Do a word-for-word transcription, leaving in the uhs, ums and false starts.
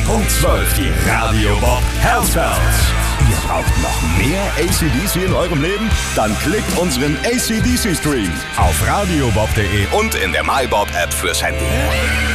Punkt zwölf, die Radio Bob Health-Bells. Ihr braucht noch mehr A C D C in eurem Leben? Dann klickt unseren A C D C-Stream auf radiobob punkt de und in der MyBob-App fürs Handy.